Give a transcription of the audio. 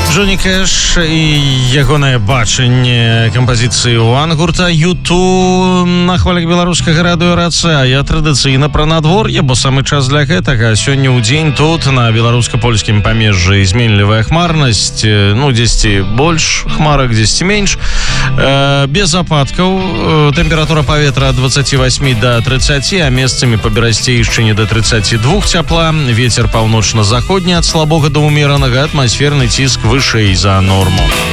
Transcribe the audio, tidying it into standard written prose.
Джонні Кэш і ягонае бачанне кампазіцыі «One» гурта «Юту» на хвалях беларускага радыё РАЦ. А я традыцыйна пра надвор'е, бо самы час для гэтага. Сёння ў дзень тут на беларуска-польскім памежжы зменлівая хмарнасць, дзесьці больш хмарак, дзесьці менш, без ападкаў. Тэмпература паветра ад 28 до 30, а месцамі па берасцейшчыне до 32 цяпла. Вецер паўночна-заходні ад слабога да ўмеранага, атмасферны ціск вышэй за норму.